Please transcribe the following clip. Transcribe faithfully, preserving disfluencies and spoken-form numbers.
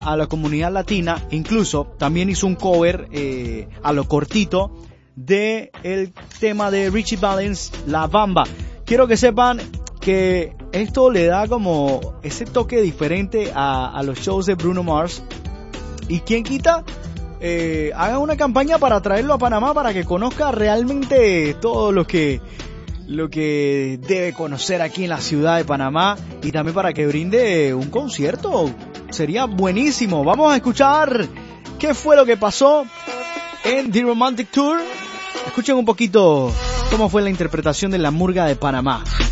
a la comunidad latina. Incluso también hizo un cover eh, a lo cortito de el tema de Richie Valens, La Bamba. Quiero que sepan que esto le da como ese toque diferente a, a los shows de Bruno Mars. Y quien quita, eh, haga una campaña para traerlo a Panamá para que conozca realmente todo lo que, lo que debe conocer aquí en la ciudad de Panamá. Y también para que brinde un concierto. Sería buenísimo. Vamos a escuchar qué fue lo que pasó en The Romantic Tour. Escuchen un poquito cómo fue la interpretación de La Murga de Panamá.